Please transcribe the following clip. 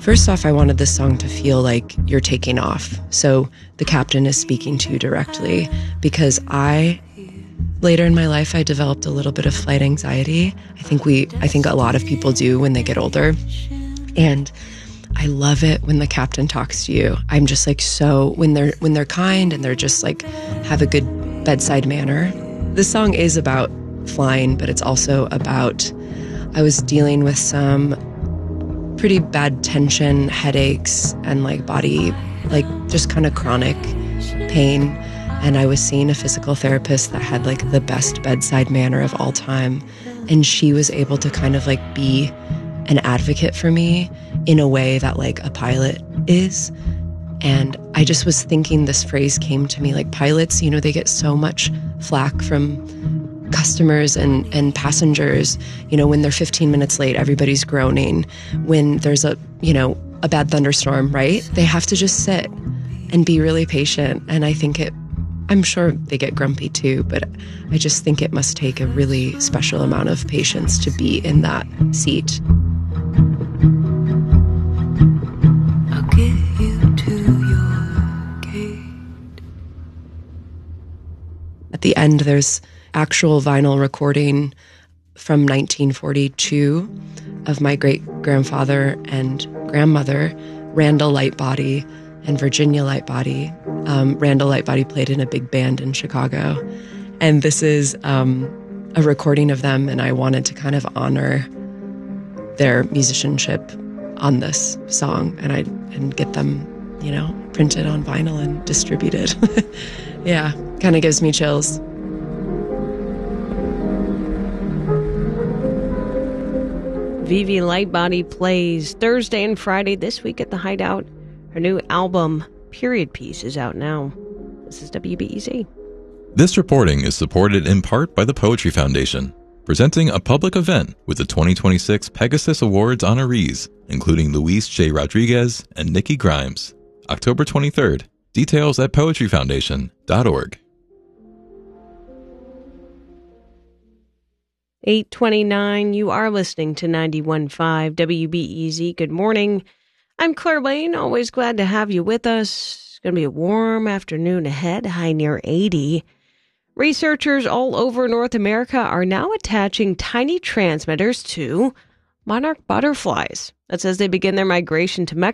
First off, I wanted this song to feel like you're taking off. So the captain is speaking to you directly, because later in my life, I developed a little bit of flight anxiety. I think a lot of people do when they get older. And I love it when the captain talks to you. I'm just like, so when they're kind and they're just like have a good bedside manner. This song is about flying, but it's also about, I was dealing with some pretty bad tension, headaches, and like body, like just kind of chronic pain. And I was seeing a physical therapist that had like the best bedside manner of all time. And she was able to kind of like be an advocate for me in a way that like a pilot is. And I just was thinking, this phrase came to me, like pilots, you know, they get so much flack from customers and passengers, you know, when they're 15 minutes late, everybody's groaning. When there's a bad thunderstorm, right? They have to just sit and be really patient. And I'm sure they get grumpy too, but I just think it must take a really special amount of patience to be in that seat. I'll get you to your gate. At the end, there's actual vinyl recording from 1942 of my great-grandfather and grandmother, Randall Lightbody and Virginia Lightbody. Randall Lightbody played in a big band in Chicago. And this is a recording of them, and I wanted to kind of honor their musicianship on this song and get them, you know, printed on vinyl and distributed. Yeah, kind of gives me chills. Vivi Lightbody plays Thursday and Friday this week at the Hideout. Her new album, Period Piece, is out now. This is WBEZ. This reporting is supported in part by the Poetry Foundation, presenting a public event with the 2026 Pegasus Awards honorees, including Luis J. Rodriguez and Nikki Grimes. October 23rd. Details at poetryfoundation.org. 8:29, you are listening to 91.5 WBEZ. Good morning. I'm Claire Lane, always glad to have you with us. It's going to be a warm afternoon ahead, high near 80. Researchers all over North America are now attaching tiny transmitters to monarch butterflies. That's as they begin their migration to Mexico.